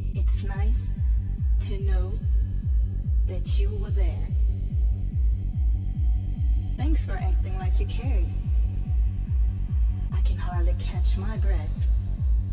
It's nice to know that you were there. Thanks for acting like you cared. I can hardly catch my breath.